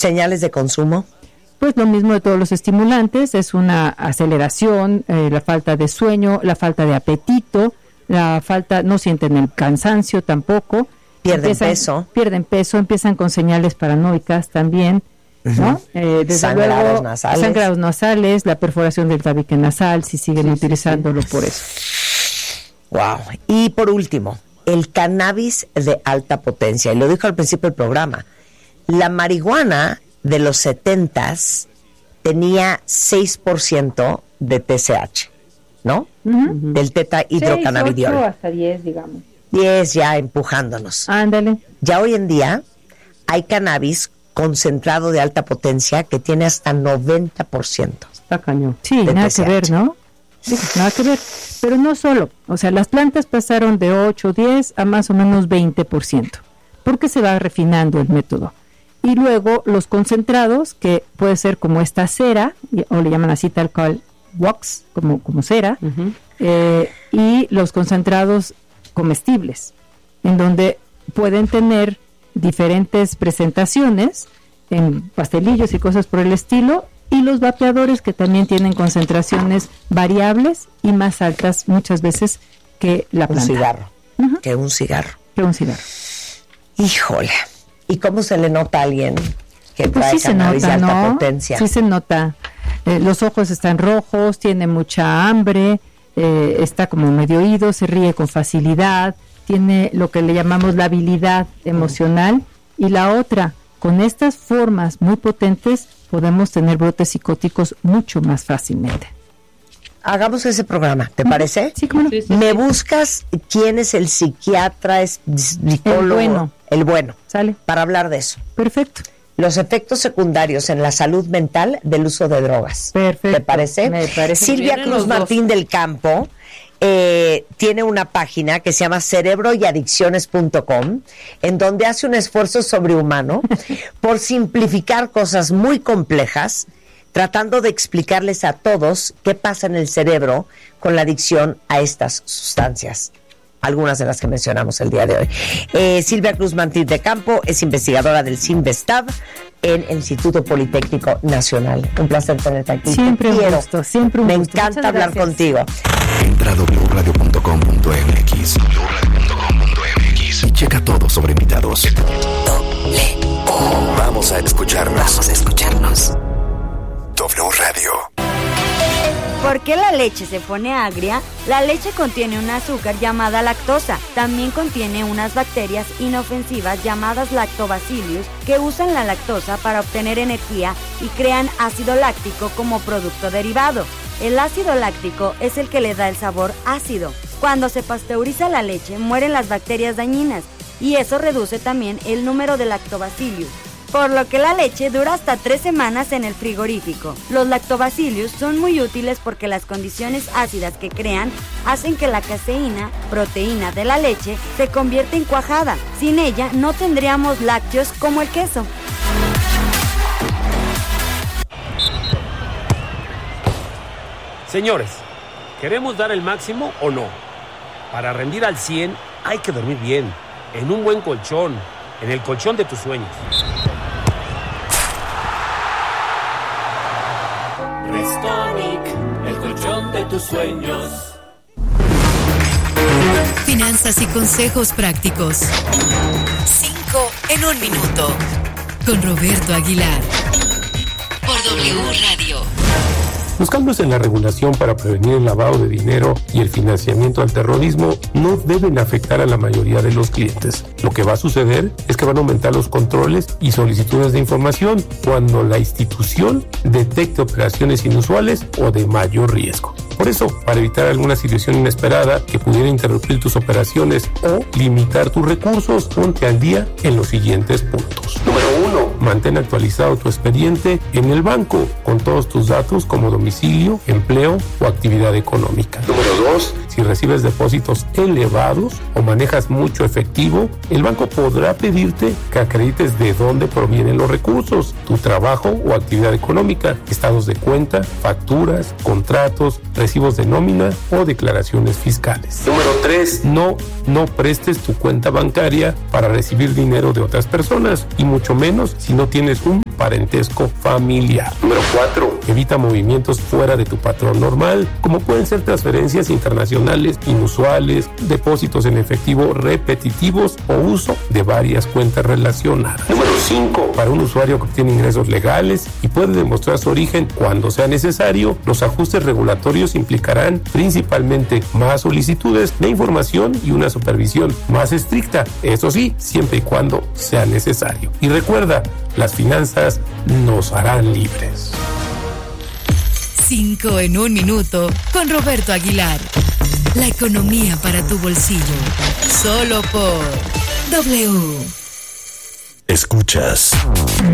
¿Señales de consumo? Pues lo mismo de todos los estimulantes, es una aceleración, la falta de sueño, la falta de apetito, no sienten el cansancio tampoco. Pierden peso, empiezan con señales paranoicas también, ¿no? Sangrados nasales, la perforación del tabique nasal, si siguen utilizándolo por eso. Wow. Y por último, el cannabis de alta potencia, y lo dijo al principio del programa, la marihuana de los 70s tenía 6% de TCH, ¿no? Del tetrahidrocannabidiol. 8 hasta 10, digamos. 10 ya empujándonos. Ándale. Ya hoy en día hay cannabis concentrado de alta potencia que tiene hasta 90%. Está cañón. Sí, nada TCH. que ver, ¿no? Sí, nada que ver. Pero no solo, o sea, las plantas pasaron de 8, 10 a más o menos 20%, porque se va refinando el método. Y luego los concentrados, que puede ser como esta cera, o le llaman así tal cual wax, como cera, y los concentrados comestibles, en donde pueden tener diferentes presentaciones en pastelillos y cosas por el estilo, y los vapeadores, que también tienen concentraciones variables y más altas muchas veces que la planta. Que un cigarro. Híjole. ¿Y cómo se le nota a alguien que trae cannabis de alta potencia? Sí se nota. Los ojos están rojos, tiene mucha hambre, está como medio oído, se ríe con facilidad, tiene lo que le llamamos la habilidad emocional. Y la otra, con estas formas muy potentes podemos tener brotes psicóticos mucho más fácilmente. Hagamos ese programa, ¿te parece? Sí, cómo no. Sí. Me buscas quién es el psiquiatra, es psicólogo. El bueno. Sale. Para hablar de eso. Perfecto. Los efectos secundarios en la salud mental del uso de drogas. Perfecto. ¿Te parece? Me parece. Silvia Cruz Martín del Campo tiene una página que se llama cerebroyadicciones.com, en donde hace un esfuerzo sobrehumano por simplificar cosas muy complejas, tratando de explicarles a todos qué pasa en el cerebro con la adicción a estas sustancias, algunas de las que mencionamos el día de hoy. Silvia Cruz Martín de Campo es investigadora del CINVESTAB en el Instituto Politécnico Nacional. Un placer tenerte aquí. Siempre un gusto, siempre un gusto. Me encanta hablar contigo. Entra a wradio.com.mx y checa todo sobre invitados. Vamos a escucharnos. W Radio. ¿Por qué la leche se pone agria? La leche contiene un azúcar llamada lactosa. También contiene unas bacterias inofensivas llamadas lactobacillus que usan la lactosa para obtener energía y crean ácido láctico como producto derivado. El ácido láctico es el que le da el sabor ácido. Cuando se pasteuriza la leche, mueren las bacterias dañinas y eso reduce también el número de lactobacillus, por lo que la leche dura hasta 3 semanas en el frigorífico. Los lactobacillus son muy útiles porque las condiciones ácidas que crean hacen que la caseína, proteína de la leche, se convierta en cuajada. Sin ella no tendríamos lácteos como el queso. Señores, ¿queremos dar el máximo o no? Para rendir al 100 hay que dormir bien, en un buen colchón, en el colchón de tus sueños. Restonic, el colchón de tus sueños. Finanzas y consejos prácticos. 5 en 1 minuto. Con Roberto Aguilar. Por W Radio. Los cambios en la regulación para prevenir el lavado de dinero y el financiamiento al terrorismo no deben afectar a la mayoría de los clientes. Lo que va a suceder es que van a aumentar los controles y solicitudes de información cuando la institución detecte operaciones inusuales o de mayor riesgo. Por eso, para evitar alguna situación inesperada que pudiera interrumpir tus operaciones o limitar tus recursos, ponte al día en los siguientes puntos. Número 1. Mantén actualizado tu expediente en el banco con todos tus datos como domicilio, empleo o actividad económica. Número 2. Si recibes depósitos elevados o manejas mucho efectivo, el banco podrá pedirte que acredites de dónde provienen los recursos, tu trabajo o actividad económica, estados de cuenta, facturas, contratos, recibos de nómina o declaraciones fiscales. Número 3. No prestes tu cuenta bancaria para recibir dinero de otras personas y mucho menos si no tienes un parentesco familiar. Número 4. Evita movimientos fuera de tu patrón normal, como pueden ser transferencias internacionales inusuales, depósitos en efectivo repetitivos o uso de varias cuentas relacionadas. Número 5. Para un usuario que obtiene ingresos legales y puede demostrar su origen cuando sea necesario, los ajustes regulatorios implicarán principalmente más solicitudes de información y una supervisión más estricta, eso sí, siempre y cuando sea necesario. Y recuerda, las finanzas nos harán libres. 5 en 1 minuto con Roberto Aguilar. La economía para tu bolsillo. Solo por W. Escuchas